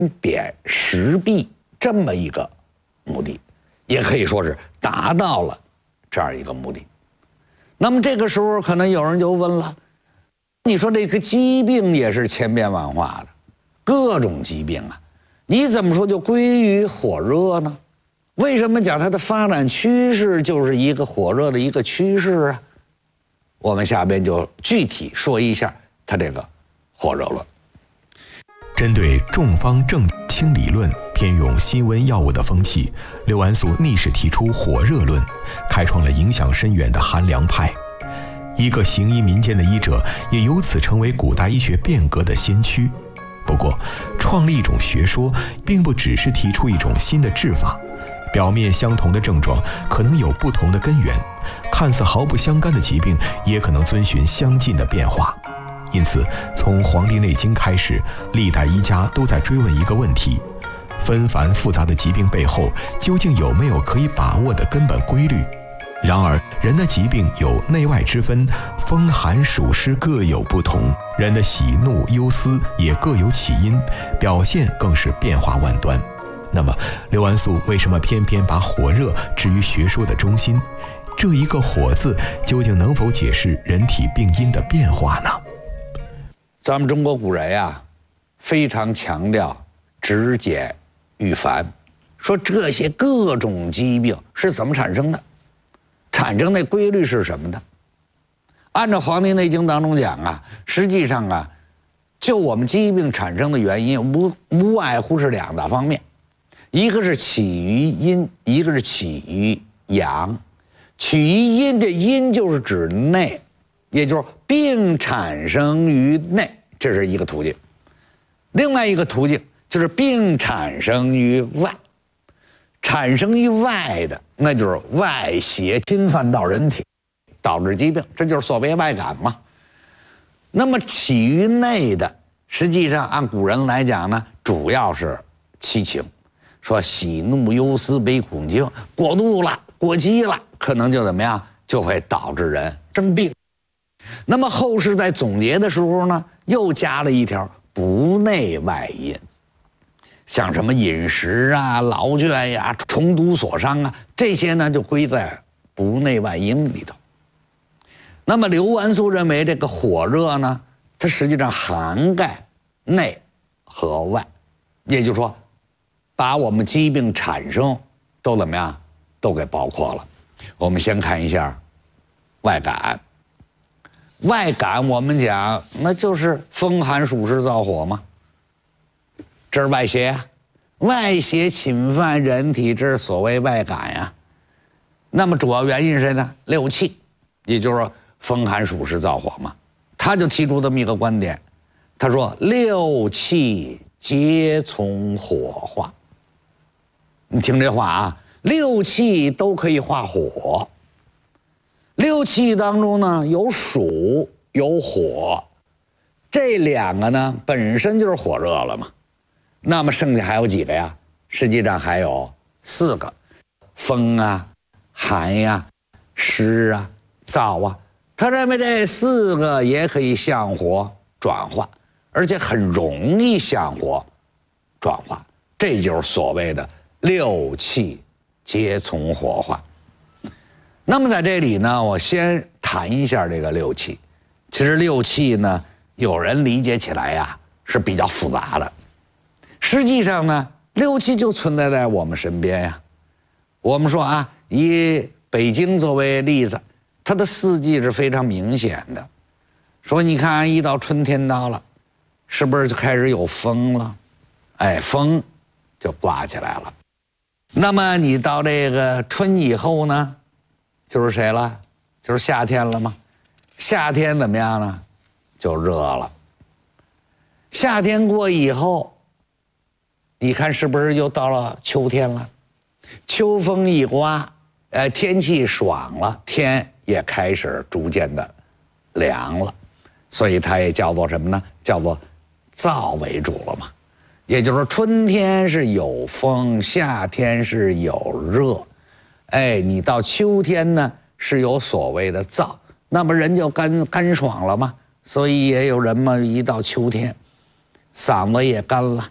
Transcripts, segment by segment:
贬实弊这么一个目的，也可以说是达到了这样一个目的。那么这个时候可能有人就问了，你说这个疾病也是千变万化的，各种疾病啊，你怎么说就归于火热呢？为什么讲它的发展趋势就是一个火热的一个趋势啊？我们下边就具体说一下它这个火热论。 针对众方正清理论偏用辛温药物的风气，刘完素逆势提出火热论，开创了影响深远的寒凉派。一个行医民间的医者，也由此成为古代医学变革的先驱。不过，创立一种学说，并不只是提出一种新的治法，表面相同的症状可能有不同的根源，看似毫不相干的疾病，也可能遵循相近的变化。因此，从《黄帝内经》开始，历代医家都在追问一个问题：纷繁复杂的疾病背后，究竟有没有可以把握的根本规律？然而，人的疾病有内外之分，风寒暑湿各有不同，人的喜怒忧思也各有起因，表现更是变化万端。那么，刘完素为什么偏偏把火热置于学说的中心？这一个火字究竟能否解释人体病因的变化呢？ 咱们中国古人呀，非常强调止减预繁，说这些各种疾病是怎么产生的，产生的规律是什么呢？按照《黄帝内经》当中讲啊，实际上啊，就我们疾病产生的原因无外乎是两大方面，一个是起于阴，一个是起于阳。起于阴，这阴就是指内，也就是病产生于内，这是一个途径。另外一个途径就是病产生于外，产生于外的那就是外邪侵犯到人体，导致疾病，这就是所谓外感嘛。那么起于内的，实际上按古人来讲呢，主要是七情，说喜怒忧思悲恐惊，过度了过激了，可能就怎么样，就会导致人生病。那么后世在总结的时候呢，又加了一条不内外因，像什么饮食啊、劳倦呀、重毒所伤啊，这些呢就归在不内外因里头。那么刘完素认为这个火热呢，它实际上涵盖内和外，也就是说把我们疾病产生都怎么样，都给包括了。我们先看一下外感。外感我们讲那就是风寒暑湿燥火嘛，这是外邪啊，外邪侵犯人体，这是所谓外感呀。那么主要原因是谁呢？六气，也就是说风寒暑湿燥火嘛。他就提出这么一个观点，他说六气皆从火化。你听这话啊，六气都可以化火。六气当中呢，有暑有火，这两个呢本身就是火热了嘛。那么剩下还有几个呀？实际上还有四个，风啊、寒呀、湿啊、燥啊。他认为这四个也可以向火转化，而且很容易向火转化，这就是所谓的六气皆从火化。那么在这里呢，我先谈一下这个六气。其实六气呢，有人理解起来呀是比较复杂的。实际上呢，六气就存在在我们身边呀。我们说啊，以北京作为例子，它的四季是非常明显的。说你看，一到春天到了，是不是就开始有风了？哎，风就刮起来了。那么你到这个春以后呢，就是谁了？就是夏天了吗？夏天怎么样呢？就热了。夏天过以后，你看是不是又到了秋天了？秋风一刮，天气爽了，天也开始逐渐的凉了，所以它也叫做什么呢？叫做燥为主了嘛。也就是说，春天是有风，夏天是有热，你到秋天呢是有所谓的燥，那么人就干爽了嘛。所以也有人嘛，一到秋天，嗓子也干了，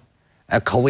口味